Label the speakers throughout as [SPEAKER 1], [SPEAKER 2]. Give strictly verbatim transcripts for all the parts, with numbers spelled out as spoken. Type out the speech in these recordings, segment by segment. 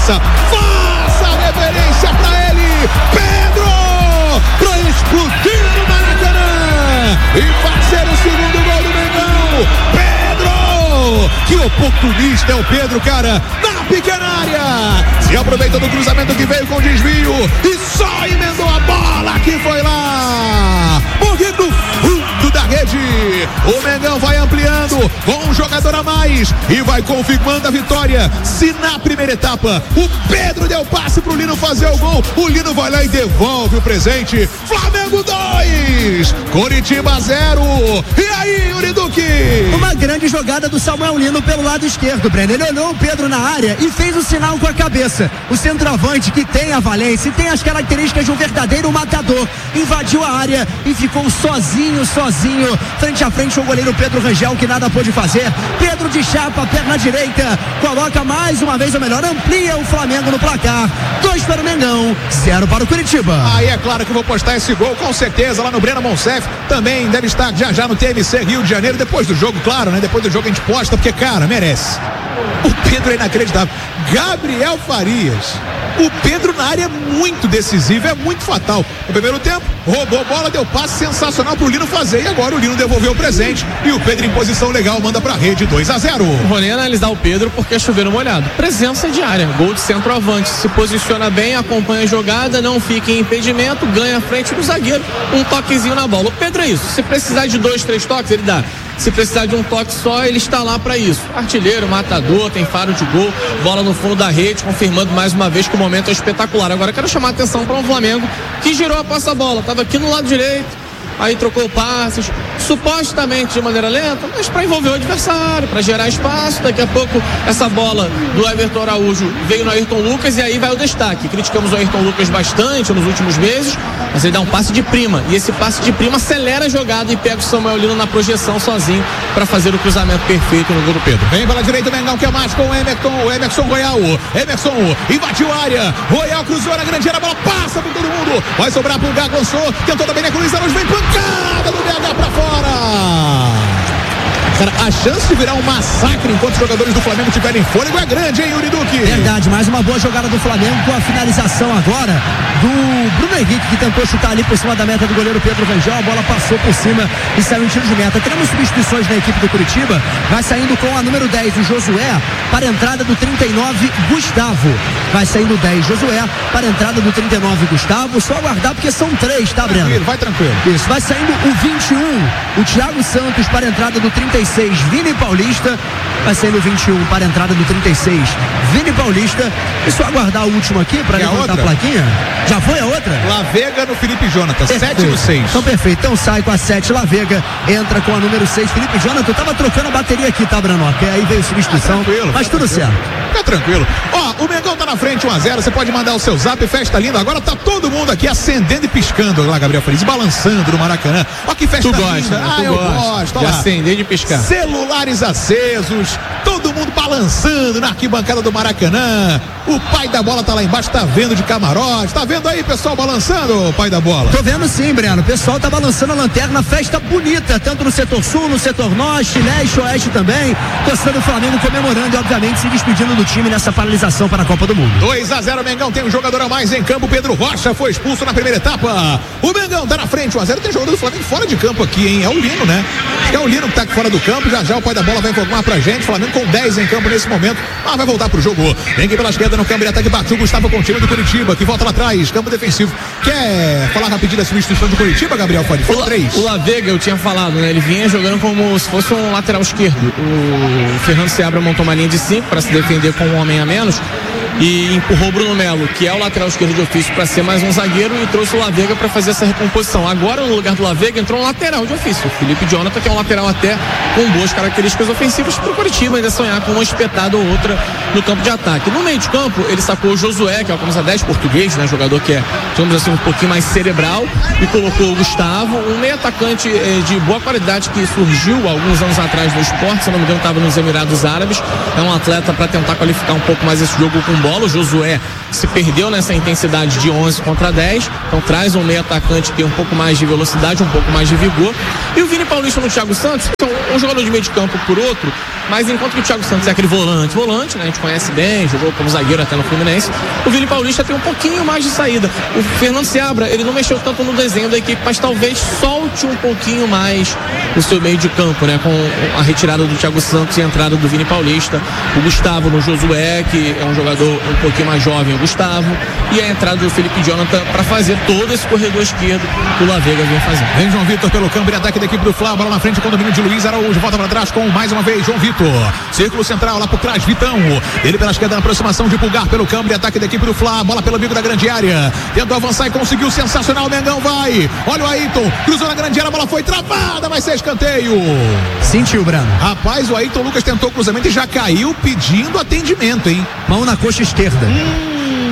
[SPEAKER 1] faça, faça a reverência pra ele, Pedro, pra explodir no Maracanã e fazer o segundo gol do Mengão. Pedro, que oportunista é o Pedro, cara, na pequena área, se aproveita do cruzamento que veio com desvio e só emendou a bola que foi lá, porque no fundo da rede, o Mengão vai ampliando com um jogador a mais e vai confirmando a vitória. Se na primeira etapa o Pedro deu passe pro Lino fazer o gol, o Lino vai lá e devolve o presente. Flamengo dois, Coritiba zero. E aí, Yuri Duque?
[SPEAKER 2] Uma grande jogada do Samuel Lino pelo lado esquerdo, Breno. Ele olhou o Pedro na área e fez o sinal com a cabeça. O centroavante, que tem a valência e tem as características de um verdadeiro matador, invadiu a área e ficou sozinho, sozinho, frente a frente o goleiro Pedro Rangel, que nada pôde fazer. Pedro de chapa, perna direita, coloca mais uma vez, ou melhor, amplia o Flamengo no placar. Dois para o Mengão, zero para o Curitiba.
[SPEAKER 1] Aí é claro que eu vou postar esse gol, com certeza, lá no Breno Monsef. Também deve estar já já no T M C Rio de Janeiro, depois do jogo, claro, né? Depois do jogo a gente posta, porque, cara, merece. O Pedro é inacreditável. Gabriel Farias. O Pedro na área é muito decisivo, é muito fatal. No primeiro tempo, roubou a bola, deu passe sensacional pro Lino fazer. E agora o Lino devolveu o presente. E o Pedro em posição legal manda pra rede, dois a zero.
[SPEAKER 3] Vou nem analisar o Pedro porque é chover no molhado. Presença de área, gol de centroavante. Se posiciona bem, acompanha a jogada, não fica em impedimento, ganha a frente do zagueiro. Um toquezinho na bola. O Pedro é isso. Se precisar de dois, três toques, ele dá. Se precisar de um toque só, ele está lá para isso. Artilheiro, matador, tem faro de gol, bola no fundo da rede, confirmando mais uma vez que o momento é espetacular. Agora quero chamar a atenção para o Flamengo, que girou a posse-bola, estava aqui no lado direito, aí trocou passes, supostamente de maneira lenta, mas para envolver o adversário, para gerar espaço. Daqui a pouco essa bola do Everton Araújo veio no Ayrton Lucas e aí vai o destaque. Criticamos o Ayrton Lucas bastante nos últimos meses, mas ele dá um passe de prima, e esse passe de prima acelera a jogada e pega o Samuel Lino na projeção sozinho para fazer o cruzamento perfeito no gol do Pedro.
[SPEAKER 1] Vem pela direita o Mengão, que é mais com o Emerson, o Emerson Royal. Emerson invadiu a área, Royal cruzou na grande área, a bola passa por todo mundo, vai sobrar pro Gagonçô, tentou também a Luiz Araújo, vem pancada do B H pra fora. Cara, a chance de virar um massacre enquanto os jogadores do Flamengo tiverem fôlego é grande, hein, Yuri Duque?
[SPEAKER 2] Verdade, mais uma boa jogada do Flamengo com a finalização agora do Bruno Henrique, que tentou chutar ali por cima da meta do goleiro Pedro Rangel. A bola passou por cima e saiu um tiro de meta. Teremos substituições na equipe do Curitiba. Vai saindo com a número dez, o Josué, para a entrada do trinta e nove, Gustavo. Vai saindo o dez, Josué, para a entrada do trinta e nove, Gustavo. Só aguardar porque são três, tá, Breno?
[SPEAKER 1] Tranquilo, vai tranquilo.
[SPEAKER 2] Isso, vai saindo o vinte e um, o Thiago Santos, para a entrada do trinta e seis, Vini Paulista. Vai saindo o vinte e um para a entrada do trinta e seis, Vini Paulista. E só aguardar o último aqui para levantar a plaquinha. Já foi a outra?
[SPEAKER 1] Lavega no Felipe Jonathan, sete no seis.
[SPEAKER 2] Então perfeito, então sai com a sete, Lavega entra com a número seis, Felipe Jonathan. Eu tava trocando a bateria aqui, tá, Brano? Que aí veio substituição,
[SPEAKER 1] tá tranquilo,
[SPEAKER 2] mas
[SPEAKER 1] tá
[SPEAKER 2] tudo
[SPEAKER 1] tranquilo.
[SPEAKER 2] certo.
[SPEAKER 1] Fica tranquilo. Ó, o Mengão tá na frente um a zero, você pode mandar o seu zap, festa linda. Agora tá todo mundo aqui acendendo e piscando lá, Gabriel Feliz, balançando no Maracanã. Ó que festa
[SPEAKER 3] tu
[SPEAKER 1] linda.
[SPEAKER 3] Gosta, né?
[SPEAKER 1] Ah,
[SPEAKER 3] tu
[SPEAKER 1] eu
[SPEAKER 3] gosta
[SPEAKER 1] gosto.
[SPEAKER 3] de
[SPEAKER 1] Ó lá.
[SPEAKER 3] acender e de piscar.
[SPEAKER 1] Celulares acesos, todo mundo balançando na arquibancada do Maracanã. O pai da bola tá lá embaixo, tá vendo de camarote. Tá vendo aí, pessoal, balançando, pai da bola?
[SPEAKER 2] Tô vendo sim, Breno. O pessoal tá balançando a lanterna, festa bonita, tanto no setor sul, no setor norte, leste, oeste também. Torcida do Flamengo comemorando e, obviamente, se despedindo do time nessa paralisação para a Copa do Mundo.
[SPEAKER 1] dois a zero, Mengão tem um jogador a mais em campo. Pedro Rocha foi expulso na primeira etapa. O Mengão tá na frente, um a zero. Tem jogador do Flamengo fora de campo aqui, hein? É o Lino, né? É o Lino que tá aqui fora do campo. Já já o pai da bola vai informar pra gente. Flamengo com dez em campo nesse momento, mas vai voltar pro jogo. Vem aqui pela esquerda no campo de ataque, partiu Gustavo com o time do Curitiba, que volta lá atrás, campo defensivo. Quer falar rapidinho da substituição do Curitiba, Gabriel? Pode. Foram três.
[SPEAKER 3] O Lavega, eu tinha falado, né? Ele vinha jogando como se fosse um lateral esquerdo. O Fernando Seabra montou uma linha de cinco para se defender com um homem a menos e empurrou o Bruno Melo, que é o lateral esquerdo de ofício, para ser mais um zagueiro, e trouxe o Lavega para fazer essa recomposição. Agora, no lugar do Lavega, entrou um lateral de ofício, o Felipe Jonathan, que é um lateral até com boas características ofensivas para o Curitiba ainda sonhar com uma espetada ou outra no campo de ataque. No meio de campo, ele sacou o Josué, que é o camisa dez português, né? Jogador que é, digamos assim, um pouquinho mais cerebral, e colocou o Gustavo, um meio atacante eh, de boa qualidade que surgiu alguns anos atrás no Sport, se não me engano estava nos Emirados Árabes. É um atleta para tentar qualificar um pouco mais esse jogo com bola. O Josué se perdeu nessa intensidade de onze contra dez, então traz um meio atacante que tem um pouco mais de velocidade, um pouco mais de vigor. E o Vini Paulista no Thiago Santos, um um jogador de meio de campo por outro, mas enquanto que o Thiago Santos é aquele volante, volante, né? A gente conhece bem, jogou como zagueiro até no Fluminense. O Vini Paulista tem um pouquinho mais de saída. O Fernando Seabra, ele não mexeu tanto no desenho da equipe, mas talvez solte um pouquinho mais o seu meio de campo, né? Com a retirada do Thiago Santos e a entrada do Vini Paulista. O Gustavo no Josué, que é um jogador um pouquinho mais jovem, o Gustavo. E a entrada do Felipe Jonathan para fazer todo esse corredor esquerdo que o Lavega vem fazendo.
[SPEAKER 1] Vem João Vitor pelo campo de ataque da equipe do Flá, bola na frente com o domínio de Luiz Araújo, volta para trás com mais uma vez João Vitor, círculo central lá por trás, Vitão, ele pela esquerda na aproximação de Pulgar pelo campo de ataque da equipe do Flá, bola pelo bico da grande área, tentou avançar e conseguiu, sensacional, o Mengão vai, olha o Ayrton, cruzou na grande área, a bola foi travada, vai ser escanteio.
[SPEAKER 2] Sentiu, Brano.
[SPEAKER 1] Rapaz, o Ayrton Lucas tentou o cruzamento e já caiu pedindo atendimento, hein?
[SPEAKER 2] Mão na coxa esquerda.
[SPEAKER 1] Hum.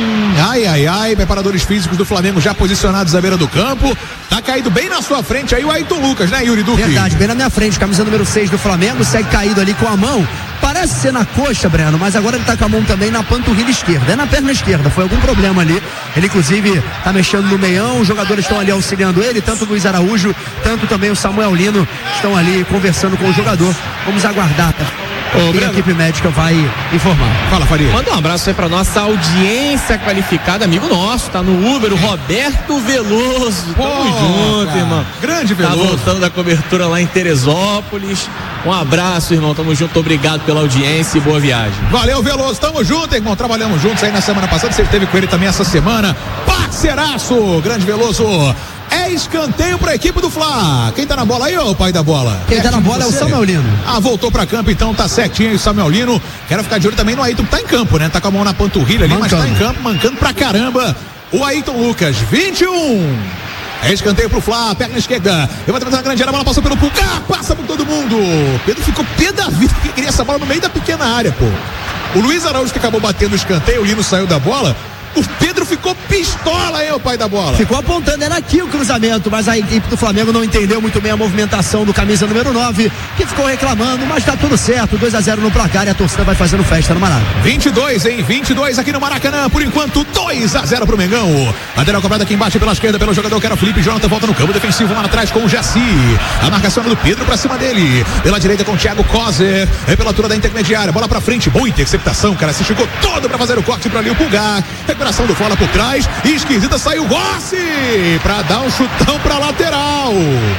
[SPEAKER 1] Ai, ai, ai, preparadores físicos do Flamengo já posicionados à beira do campo. Tá caído bem na sua frente aí o Ayrton Lucas, né, Yuri Duque?
[SPEAKER 2] Verdade, bem na minha frente, camisa número seis do Flamengo, segue caído ali com a mão. Parece ser na coxa, Breno, mas agora ele tá com a mão também na panturrilha esquerda. É na perna esquerda, foi algum problema ali. Ele, inclusive, tá mexendo no meião, os jogadores estão ali auxiliando ele, tanto o Luiz Araújo, tanto também o Samuel Lino estão ali conversando com o jogador. Vamos aguardar. Ô, e a equipe médica vai informar.
[SPEAKER 1] Fala, Faria.
[SPEAKER 3] Manda um abraço aí pra nossa audiência qualificada, amigo nosso, tá no Uber, o Roberto Veloso. Tamo
[SPEAKER 1] Pô,
[SPEAKER 3] junto,
[SPEAKER 1] cara.
[SPEAKER 3] irmão.
[SPEAKER 1] Grande Veloso.
[SPEAKER 3] Tá voltando da cobertura lá em Teresópolis. Um abraço, irmão. Tamo junto, obrigado pela audiência e boa viagem.
[SPEAKER 1] Valeu, Veloso. Tamo junto, irmão. Trabalhamos juntos aí na semana passada. Você esteve com ele também essa semana. Parceiraço, grande Veloso. É escanteio para a equipe do Fla. Quem tá na bola aí, ô pai da bola?
[SPEAKER 2] Quem tá na bola é o Samuel Lino.
[SPEAKER 1] Ah, voltou pra campo, então tá certinho aí o Samuel Lino. Quero ficar de olho também no Ayrton, que tá em campo, né? Tá com a mão na panturrilha ali, mancando. Mas tá em campo, mancando pra caramba. O Ayrton Lucas, vinte e um. É escanteio pro Fla, perna esquerda. Levantamento na grande área, a bola passou pelo Pulgar, passa por todo mundo. Pedro ficou pé da vida, que queria essa bola no meio da pequena área, pô. O Luiz Araújo que acabou batendo o escanteio, o Lino saiu da bola. O Pedro ficou pistola, hein, o pai da bola.
[SPEAKER 2] Ficou apontando, era aqui o cruzamento, mas a equipe do Flamengo não entendeu muito bem a movimentação do camisa número nove, que ficou reclamando, mas tá tudo certo, dois a zero no placar e a torcida vai fazendo festa no Maracanã.
[SPEAKER 1] vinte e dois, hein, vinte e dois aqui no Maracanã, por enquanto dois a zero pro Mengão. Lateral cobrada aqui embaixo pela esquerda pelo jogador que era o Felipe Jonathan, volta no campo defensivo lá atrás com o Jaci. A marcação do Pedro pra cima dele, pela direita com o Thiago Coser, é pela altura da intermediária, bola pra frente, boa interceptação, cara, se esticou todo pra fazer o corte pra ali o Pulgar, recuperação do Fala por trás, e esquisita saiu Rossi pra dar um chutão pra lateral.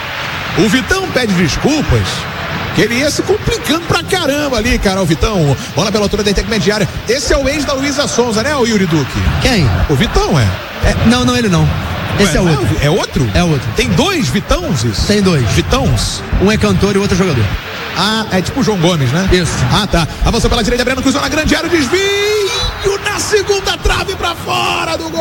[SPEAKER 1] O Vitão pede desculpas, que ele ia se complicando pra caramba ali, cara, o Vitão. Bola pela altura da intermediária. Esse é o ex da Luísa Sonza, né, o Yuri Duque?
[SPEAKER 2] Quem?
[SPEAKER 1] O Vitão, é?
[SPEAKER 2] é não, não, ele não. Esse
[SPEAKER 1] Ué,
[SPEAKER 2] é outro.
[SPEAKER 1] É outro?
[SPEAKER 2] É outro.
[SPEAKER 1] Tem dois Vitãozes?
[SPEAKER 2] Tem dois.
[SPEAKER 1] Vitãos?
[SPEAKER 2] Um é cantor e o outro é jogador.
[SPEAKER 1] Ah, é tipo o João Gomes, né?
[SPEAKER 2] Isso.
[SPEAKER 1] Ah, tá. Avançou pela direita, Breno cruzou na grande área, desvio na segunda trave pra fora do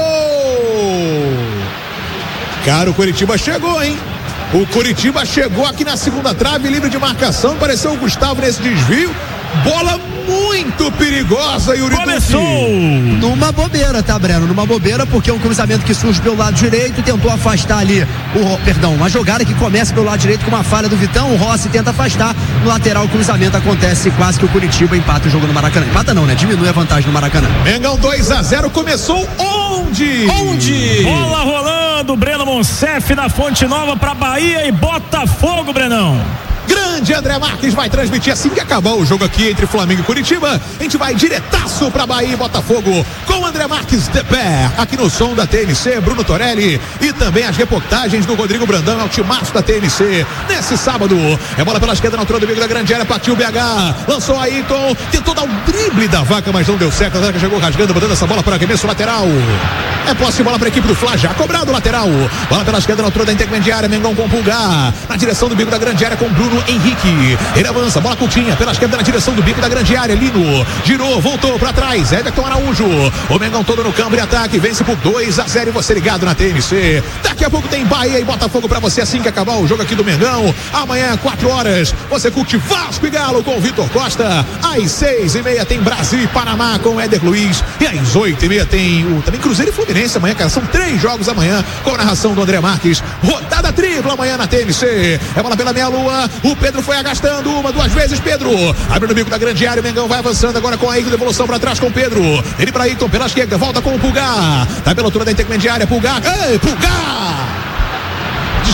[SPEAKER 1] gol. Cara, o Coritiba chegou, hein? O Coritiba chegou aqui na segunda trave, livre de marcação, apareceu o Gustavo nesse desvio. Bola muito perigosa, Yuri Duque.
[SPEAKER 2] Começou numa bobeira, tá, Breno? Numa bobeira, porque é um cruzamento que surge pelo lado direito, tentou afastar ali, o, perdão, uma jogada que começa pelo lado direito com uma falha do Vitão, o Rossi tenta afastar, no lateral o cruzamento acontece, quase que o Curitiba empata o jogo no Maracanã. Empata não, né? Diminui a vantagem no Maracanã.
[SPEAKER 1] Mengão dois a zero, começou onde?
[SPEAKER 4] Onde? Bola rolando, Breno Monsef na Fonte Nova pra Bahia e Botafogo, Brenão.
[SPEAKER 1] Grande André Marques vai transmitir assim que acabar o jogo aqui entre Flamengo e Curitiba. A gente vai diretaço pra Bahia e Botafogo com André Marques de pé, aqui no som da T N C, Bruno Torelli e também as reportagens do Rodrigo Brandão, é o timaço da T N C nesse sábado. É bola pela esquerda na altura do bico da grande área, partiu o B H, lançou Ayrton, tentou dar um drible da vaca, mas não deu certo. A zaga chegou rasgando, mandando essa bola para arremesso lateral. É posse de bola para a equipe do Fla, já cobrado o lateral. Bola pela esquerda na altura da intermediária, Mengão com o Pulgar, na direção do bico da grande área com Bruno Henrique. Ele avança, bola curtinha pela esquerda na direção do bico da grande área. Lino girou, voltou para trás. Everton Araújo. O Mengão todo no campo de ataque, vence por dois a zero. E você ligado na T N C. Daqui a pouco tem Bahia e Botafogo para você assim que acabar o jogo aqui do Mengão. Amanhã, quatro horas, você curte Vasco e Galo com o Vitor Costa. Às seis e meia tem Brasil e Panamá com o Éder Luiz. E às oito e meia tem o também Cruzeiro e Fluminense amanhã, cara. São três jogos amanhã com a narração do André Marques. Rodada tripla amanhã na T N C. É bola pela meia-lua. O Pedro foi agastando uma, duas vezes. Pedro abre no bico da grande área. O Mengão vai avançando agora com a Ayrton. Devolução para trás com o Pedro. Ele para Ayrton pela esquerda. Volta com o Pulgar. Tá pela altura da intermediária. Pulgar. Ei, Pulgar!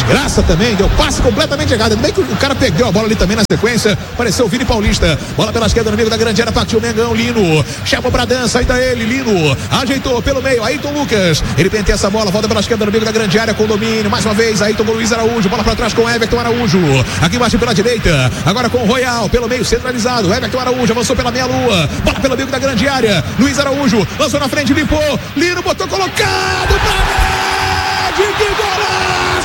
[SPEAKER 1] desgraça também, deu passe completamente errado. Ainda bem que o cara perdeu a bola ali também na sequência. Apareceu o Vini Paulista. Bola pela esquerda no meio da grande área. Partiu o Mengão. Lino chamou pra dança. Ainda ele. Lino ajeitou pelo meio. Ayrton Lucas. Ele penteia essa bola. Volta pela esquerda no meio da grande área com domínio. Mais uma vez. Ayrton com Luiz Araújo. Bola pra trás com Everton Araújo. Aqui embaixo pela direita. Agora com o Royal. Pelo meio centralizado. Everton Araújo avançou pela meia-lua. Bola pelo meio da grande área. Luiz Araújo lançou na frente. Limpou. Lino botou colocado pra rede. Que golaço!